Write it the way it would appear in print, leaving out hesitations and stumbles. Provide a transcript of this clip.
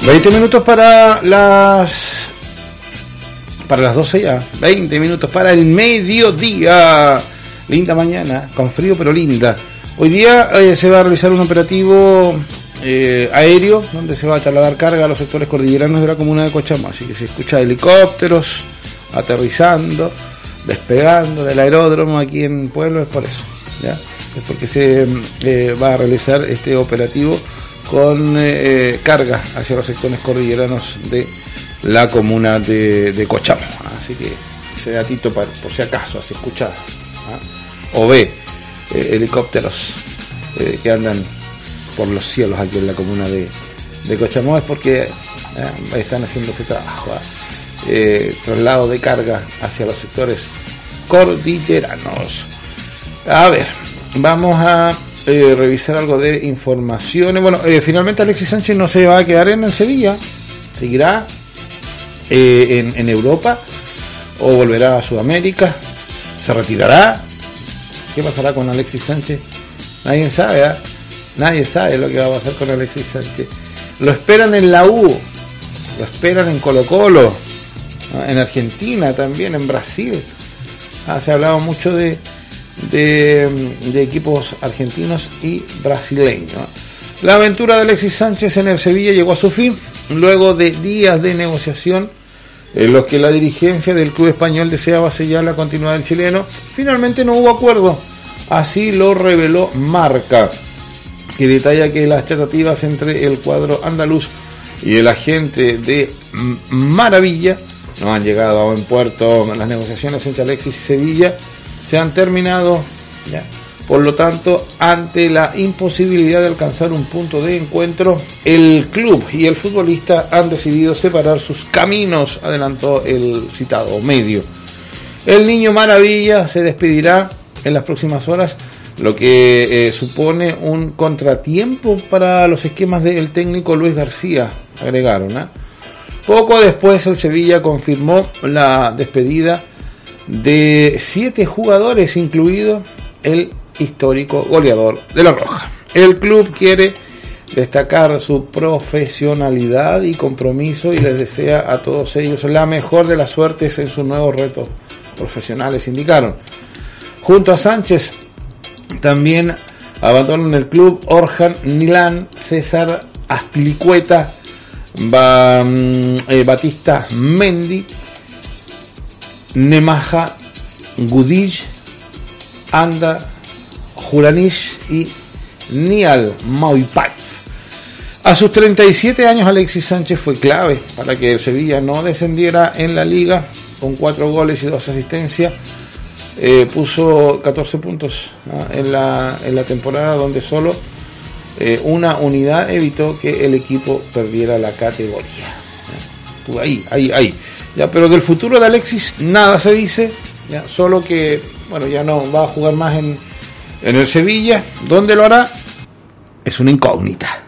20 minutos para las 12 ya. 20 minutos para el mediodía. Linda mañana, con frío pero linda. Hoy día se va a realizar un operativo aéreo donde se va a trasladar carga a los sectores cordilleranos de la comuna de Cochamó. Así que se escucha helicópteros aterrizando, despegando del aeródromo aquí en Pueblo, es por eso, ¿ya? Es porque se va a realizar este operativo con carga hacia los sectores cordilleranos de la comuna de Cochamó. Así que ese datito por si acaso se escucha o ve helicópteros que andan por los cielos aquí en la comuna de Cochamó, es porque están haciendo ese trabajo, traslado de carga hacia los sectores cordilleranos. A ver, vamos a revisar algo de informaciones. Bueno, finalmente Alexis Sánchez no se va a quedar en Sevilla, seguirá en Europa o volverá a Sudamérica, se retirará. ¿Qué pasará con Alexis Sánchez? Nadie sabe, nadie sabe lo que va a pasar con Alexis Sánchez. Lo esperan en la U, lo esperan en Colo-Colo, en Argentina también, en Brasil. Se ha hablado mucho de equipos argentinos y brasileños. La aventura de Alexis Sánchez en el Sevilla llegó a su fin luego de días de negociación en los que la dirigencia del club español deseaba sellar la continuidad del chileno. Finalmente no hubo acuerdo, así lo reveló Marca, que detalla que las tratativas entre el cuadro andaluz y el agente de Maravilla no han llegado a buen puerto. Las negociaciones entre Alexis y Sevilla se han terminado, ya. Por lo tanto, ante la imposibilidad de alcanzar un punto de encuentro, el club y el futbolista han decidido separar sus caminos, adelantó el citado medio. El niño Maravilla se despedirá en las próximas horas, lo que supone un contratiempo para los esquemas del técnico Luis García, agregaron. Poco después el Sevilla confirmó la despedida de 7 jugadores, incluido el histórico goleador de la Roja. El club quiere destacar su profesionalidad y compromiso y les desea a todos ellos la mejor de las suertes en sus nuevos retos profesionales, indicaron. Junto a Sánchez también abandonan el club Orhan Nilan, César Azpilicueta, Batista Mendy, Nemaja Gudic, Anda Juranish y Nial Mauipai. A sus 37 años Alexis Sánchez fue clave para que el Sevilla no descendiera en la liga, con 4 goles y 2 asistencias. Puso 14 puntos en la temporada, donde solo una unidad evitó que el equipo perdiera la categoría. Estuvo ahí. Ya, pero del futuro de Alexis nada se dice, ya, solo que ya no va a jugar más en el Sevilla. ¿Dónde lo hará? Es una incógnita.